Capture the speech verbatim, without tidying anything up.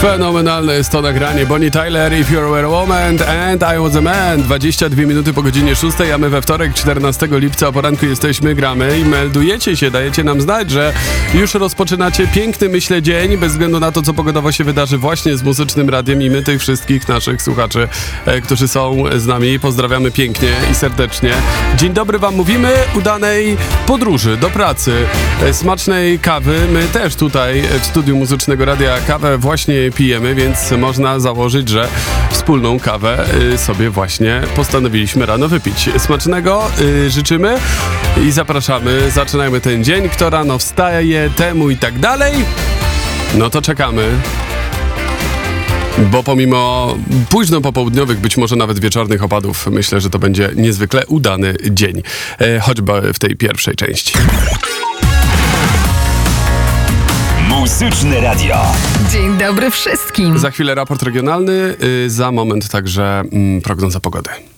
Fenomenalne jest to nagranie. Bonnie Tyler, If You Were a Woman and I Was a Man. dwadzieścia dwie minuty po godzinie szóstej, a my we wtorek, czternastego lipca o poranku jesteśmy, gramy i meldujecie się, dajecie nam znać, że już rozpoczynacie piękny, myślę, dzień, bez względu na to, co pogodowo się wydarzy właśnie z Muzycznym Radiem i my tych wszystkich naszych słuchaczy, e, którzy są z nami, pozdrawiamy pięknie i serdecznie. Dzień dobry wam mówimy, udanej podróży do pracy, e, smacznej kawy. My też tutaj w studiu Muzycznego Radia kawę właśnie pijemy, więc można założyć, że wspólną kawę y, sobie właśnie postanowiliśmy rano wypić. Smacznego y, życzymy i zapraszamy. Zaczynajmy ten dzień. Kto rano wstaje, temu i tak dalej. No to czekamy. Bo pomimo późno popołudniowych, być może nawet wieczornych opadów, myślę, że to będzie niezwykle udany dzień. E, choćby w tej pierwszej części. Muzyczne Radio. Dzień dobry wszystkim. Za chwilę raport regionalny, y, za moment także mm, prognoza pogody.